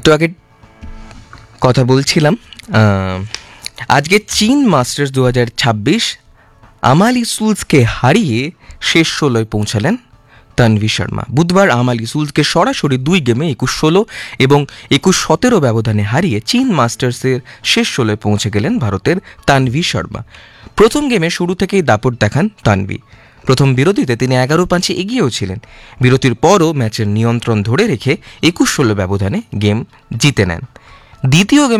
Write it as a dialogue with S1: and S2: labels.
S1: একটু আগে কথা বলছিলাম আজকে চীন মাস্টার্স 2026 আমালি সুলসকে হারিয়ে শেষ 16 পৌঁছালেন তানভি শর্মা। বুধবার আমালি সুলসকে সরাসরি 2 গেমে 21-16 এবং 21-17 ব্যবধানে হারিয়ে চীন মাস্টার্সের শেষ 16 পৌঁছে গেলেন ভারতের তানভি শর্মা। প্রথম গেমে শুরু থেকেই দাপট দেখান তানভি। প্রথম বিরতিতে তিনি 11-5 এগিয়েও ছিলেন। বিরতির পরও ম্যাচের নিয়ন্ত্রণ ধরে রেখে 21-16 ব্যবধানে গেম জিতে নেন। দ্বিতীয়